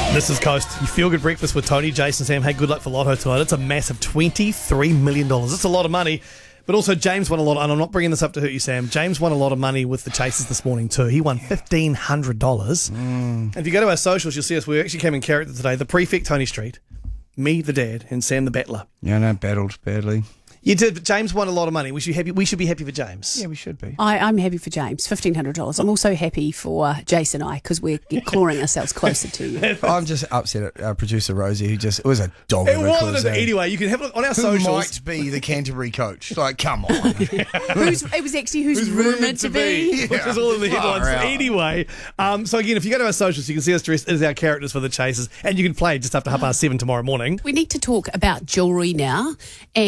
This is Coast. You feel good breakfast with Tony, Jason, Sam. Hey, good luck for Lotto tonight. It's a massive $23 million. It's a lot of money. But also, James won a lot. And I'm not bringing this up to hurt you, Sam. James won a lot of money with the Chasers this morning, too. He won $1,500. And if you go to our socials, you'll see us. We actually came in character today. The prefect, Tony Street, me, the dad, and Sam, the battler. Yeah, no, battled badly. You did, but James won a lot of money. We should be happy for James. Yeah, we should be. I'm happy for James, $1,500. I'm also happy for Jason and I because we're clawing ourselves closer to you. I'm just upset at our producer Rosie, who it was a dog It of a was. quiz. Anyway, you can have a look on our Who socials. might be the Canterbury coach? Like, come on. It was actually who's rumoured to be. Which is all in the headlines. Far out. Anyway, so again, if you go to our socials, you can see us dressed as our characters for the Chasers, and you can play just after 7:30 tomorrow morning. We need to talk about jewellery now.